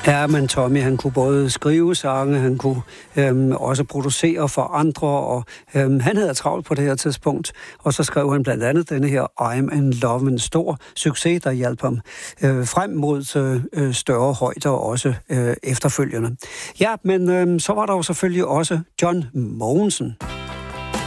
Ja, men Tommy, han kunne både skrive sange, han kunne også producere for andre, og han havde travlt på det her tidspunkt. Og så skrev han blandt andet denne her I'm in Love, en stor succes, der hjalp ham frem mod større højder, også efterfølgende. Ja, men så var der jo selvfølgelig også John Mogensen.